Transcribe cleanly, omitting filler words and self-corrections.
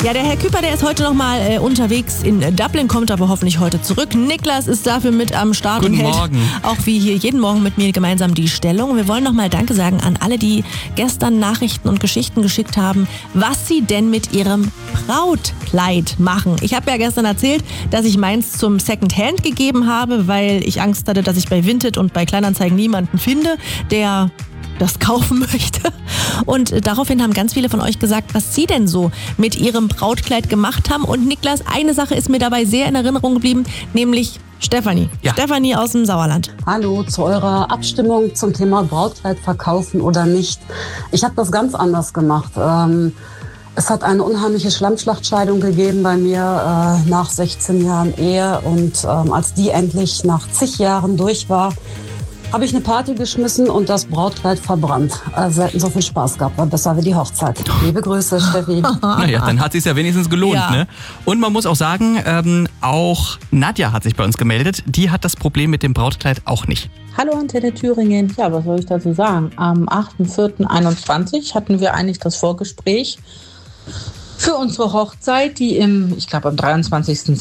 Ja, der Herr Küpper, der ist heute nochmal unterwegs in Dublin, kommt aber hoffentlich heute zurück. Niklas ist dafür mit am Start Guten und hält Morgen. auch wie hier jeden Morgen mit mir gemeinsam die Stellung. Wir wollen nochmal Danke sagen an alle, die gestern Nachrichten und Geschichten geschickt haben, was sie denn mit ihrem Brautkleid machen. Ich habe ja gestern erzählt, dass ich meins zum Secondhand gegeben habe, weil ich Angst hatte, dass ich bei Vinted und bei Kleinanzeigen niemanden finde, der das kaufen möchte. Und daraufhin haben ganz viele von euch gesagt, was sie denn so mit ihrem Brautkleid gemacht haben. Und Niklas, eine Sache ist mir dabei sehr in Erinnerung geblieben, nämlich Stefanie. Ja. Stefanie aus dem Sauerland. Hallo, zu eurer Abstimmung zum Thema Brautkleid verkaufen oder nicht. Ich habe das ganz anders gemacht. Es hat eine unheimliche Schlammschlachtscheidung gegeben bei mir nach 16 Jahren Ehe. Und als die endlich nach zig Jahren durch war, habe ich eine Party geschmissen und das Brautkleid verbrannt. Selten so viel Spaß gehabt, war besser wie die Hochzeit. Liebe Grüße, Steffi. Naja, dann hat es sich ja wenigstens gelohnt. Ja. Ne? Und man muss auch sagen, auch Nadja hat sich bei uns gemeldet. Die hat das Problem mit dem Brautkleid auch nicht. Hallo Antenne Thüringen. Ja, was soll ich dazu sagen? Am 8.4.21 hatten wir eigentlich das Vorgespräch für unsere Hochzeit, die am 23.